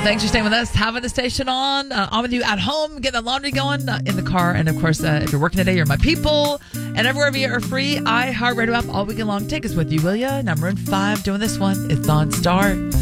Thanks for staying with us, having the station on. I'm with you at home, getting the laundry going, in the car. And of course, if you're working today, you're my people. And everywhere via our free iHeartRadio app all weekend long. Take us with you, will ya? Number 5 doing this one. It's on Star.